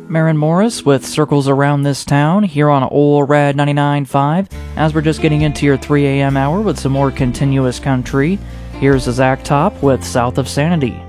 Marin Morris with Circles Around This Town here on Ol' Rad 99.5. As we're just getting into your 3 a.m. hour with some more continuous country, here's Zach Top with South of Sanity.